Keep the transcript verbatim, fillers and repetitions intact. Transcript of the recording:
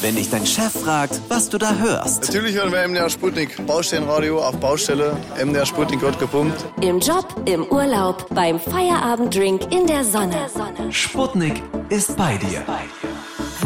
Wenn dich dein Chef fragt, was du da hörst. Natürlich hören wir M D R Sputnik. Baustellenradio auf Baustelle. M D R Sputnik wird gepumpt. Im Job, im Urlaub, beim Feierabenddrink in der Sonne. Sputnik ist bei dir.